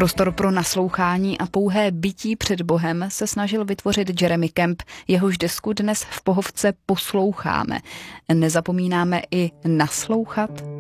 Prostor pro naslouchání a pouhé bytí před Bohem se snažil vytvořit Jeremy Camp, jehož desku dnes v Pohovce posloucháme. Nezapomínáme i naslouchat?